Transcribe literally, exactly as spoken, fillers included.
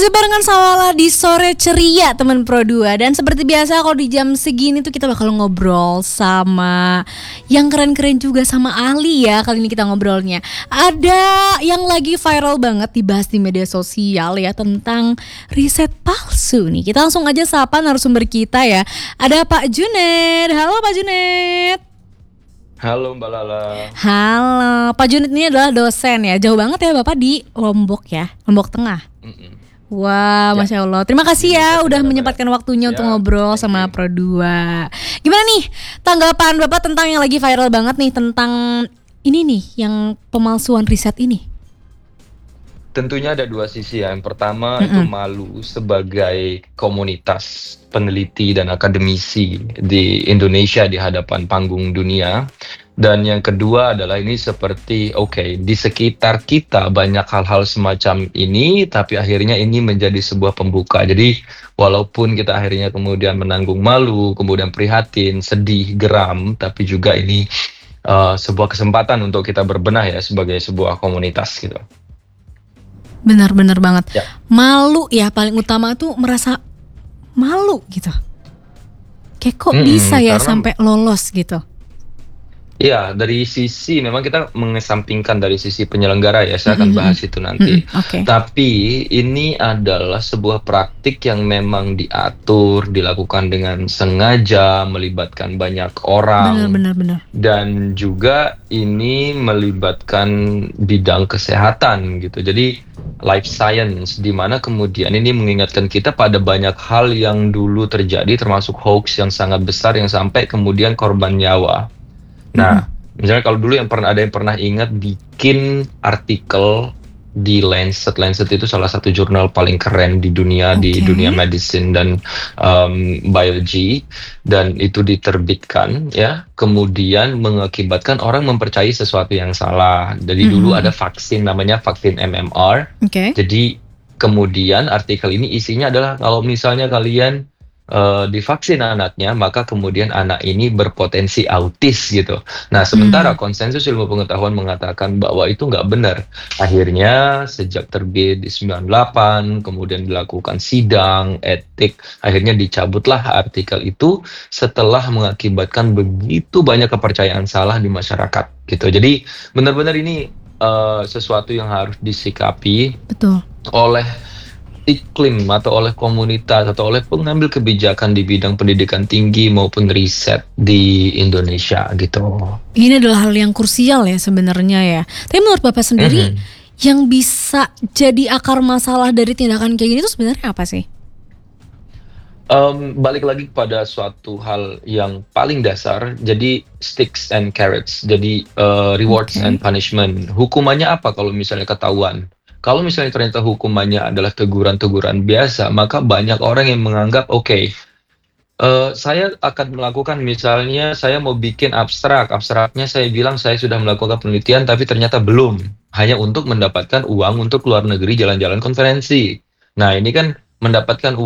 Masih barengan sama Lala di Sore Ceria teman Pro dua. Dan seperti biasa kalau di jam segini tuh kita bakal ngobrol sama yang keren-keren juga, sama ahli ya. Kali ini kita ngobrolnya ada yang lagi viral banget dibahas di media sosial ya, tentang riset palsu nih. Kita langsung aja sapa narasumber kita ya. Ada Pak Junet. Halo Pak Junet. Halo Mbak Lala. Halo, Pak Junet ini adalah dosen ya. Jauh banget ya Bapak di Lombok ya, Lombok Tengah. Mm-mm. Wah, Ya. Masya Allah. Terima kasih ya udah menyempatkan waktunya Ya, untuk ngobrol thank sama you. Pro dua. Gimana nih tanggapan Bapak tentang yang lagi viral banget nih, tentang ini nih, yang pemalsuan riset ini? Tentunya ada dua sisi ya. Yang pertama itu Mm-mm. malu sebagai komunitas peneliti dan akademisi di Indonesia di hadapan panggung dunia. Dan yang kedua adalah ini seperti oke, di sekitar kita banyak hal-hal semacam ini, tapi akhirnya ini menjadi sebuah pembuka. Jadi walaupun kita akhirnya kemudian menanggung malu, kemudian prihatin, sedih, geram, tapi juga ini uh, sebuah kesempatan untuk kita berbenah ya sebagai sebuah komunitas gitu. Benar-benar banget. Ya. Malu ya, paling utama tuh merasa malu gitu. Kayak kok Mm-mm, bisa ya karena- sampai lolos gitu. Ya, dari sisi memang kita mengesampingkan dari sisi penyelenggara ya, saya akan Mm-mm. bahas itu nanti. Mm-mm, Oke. Tapi ini adalah sebuah praktik yang memang diatur, dilakukan dengan sengaja, melibatkan banyak orang, Benar-benar benar. dan juga ini melibatkan bidang kesehatan gitu. Jadi life science, di mana kemudian ini mengingatkan kita pada banyak hal yang dulu terjadi, termasuk hoax yang sangat besar yang sampai kemudian korban nyawa. Nah, misalnya kalau dulu yang pernah ada yang pernah ingat bikin artikel di Lancet. Lancet itu salah satu jurnal paling keren di dunia, di Oke. dunia medicine dan um, biology, dan itu diterbitkan ya, kemudian mengakibatkan orang mempercayai sesuatu yang salah. Jadi dulu Mhm. ada vaksin namanya vaksin M M R. Oke. Jadi kemudian artikel ini isinya adalah kalau misalnya kalian uh, divaksin anaknya, maka kemudian anak ini berpotensi autis gitu. Nah, sementara Hmm. konsensus ilmu pengetahuan mengatakan bahwa itu nggak benar. Akhirnya sejak terbit di sembilan puluh delapan, kemudian dilakukan sidang etik, akhirnya dicabutlah artikel itu setelah mengakibatkan begitu banyak kepercayaan salah di masyarakat gitu. Jadi benar-benar ini uh, sesuatu yang harus disikapi Betul. oleh iklim atau oleh komunitas atau oleh pengambil kebijakan di bidang pendidikan tinggi maupun riset di Indonesia gitu. Ini adalah hal yang krusial ya sebenarnya ya. Tapi menurut Bapak sendiri, Mhm. yang bisa jadi akar masalah dari tindakan kayak gini itu sebenarnya apa sih? Em, balik lagi pada suatu hal yang paling dasar, jadi sticks and carrots, jadi uh, rewards Oke. and punishment. Hukumannya apa kalau misalnya ketahuan? Kalau misalnya ternyata hukumannya adalah teguran-teguran biasa, maka banyak orang yang menganggap oke, eh, saya akan melakukan, misalnya saya mau bikin abstrak, abstraknya saya bilang saya sudah melakukan penelitian, tapi ternyata belum, hanya untuk mendapatkan uang untuk keluar negeri jalan-jalan konferensi. Nah, ini kan mendapatkan